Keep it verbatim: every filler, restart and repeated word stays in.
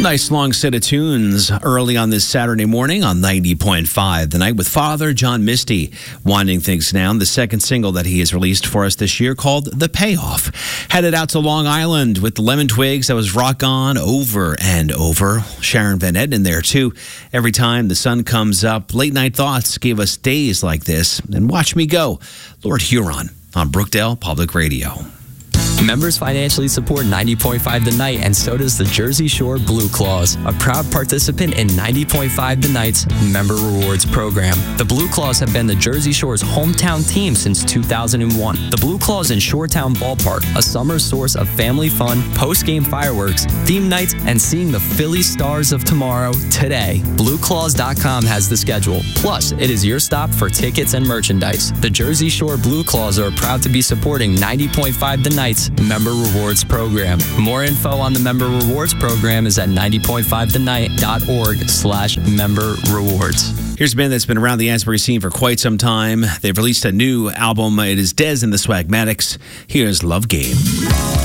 Nice long set of tunes early on this Saturday morning on ninety point five The Night with Father John Misty, winding things down. The second single that he has released for us this year called The Payoff. Headed out to Long Island with the Lemon Twigs. That was Rock On over and over. Sharon Van Etten in there too. Every time the sun comes up, Late Night Thoughts gave us days like this. And Watch Me Go, Lord Huron on Brookdale Public Radio. Members financially support ninety point five The Night, and so does the Jersey Shore Blue Claws, a proud participant in ninety point five The Night's Member Rewards program. The Blue Claws have been the Jersey Shore's hometown team since two thousand one. The Blue Claws in Shoretown Ballpark, a summer source of family fun, post-game fireworks, theme nights, and seeing the Philly Stars of tomorrow today. Blue Claws dot com has the schedule. Plus, it is your stop for tickets and merchandise. The Jersey Shore Blue Claws are proud to be supporting ninety point five The Night's Member Rewards program. More info on the Member Rewards program is at ninety point five the night dot org slash member rewards. Here's a band that's been around the Asbury scene for quite some time. They've released a new album. It is Dez and the Swagmatics. Here's Love Game.